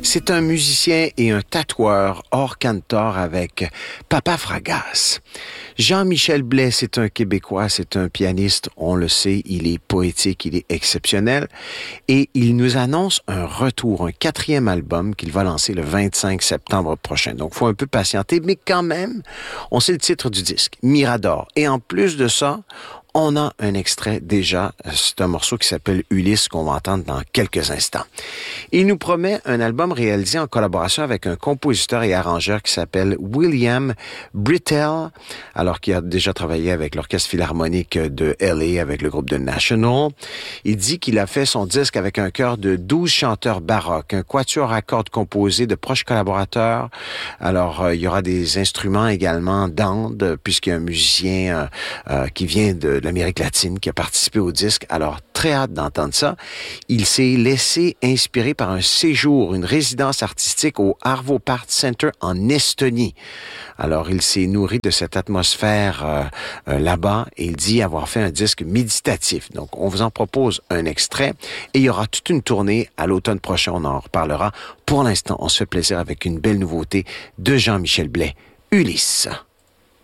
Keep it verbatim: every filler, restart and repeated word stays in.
C'est un musicien et un tatoueur hors cantor avec Papa Fragas. Jean-Michel Blais, c'est un Québécois, c'est un pianiste, on le sait, il est poétique, il est exceptionnel et il nous annonce un retour, un quatrième album qu'il va lancer le vingt-cinq septembre prochain. Donc, il faut un peu patienter, mais quand même, on sait le titre du disque, Mirador. Et en plus de ça, on a un extrait déjà, c'est un morceau qui s'appelle Ulysse qu'on va entendre dans quelques instants. Il nous promet un album réalisé en collaboration avec un compositeur et arrangeur qui s'appelle William Britell, alors qu'il a déjà travaillé avec l'Orchestre Philharmonique de L A, avec le groupe de National. Il dit qu'il a fait son disque avec un chœur de douze chanteurs baroques, un quatuor à cordes composé de proches collaborateurs. Alors, euh, il y aura des instruments également d'Inde, puisqu'il y a un musicien euh, euh, qui vient de l'Amérique latine qui a participé au disque. Alors, très hâte d'entendre ça. Il s'est laissé inspirer par un séjour, une résidence artistique au Arvo Part Center en Estonie. Alors, il s'est nourri de cette atmosphère euh, euh, là-bas et il dit avoir fait un disque méditatif. Donc, on vous en propose un extrait et il y aura toute une tournée à l'automne prochain. On en reparlera. Pour l'instant, on se fait plaisir avec une belle nouveauté de Jean-Michel Blais, Ulysse.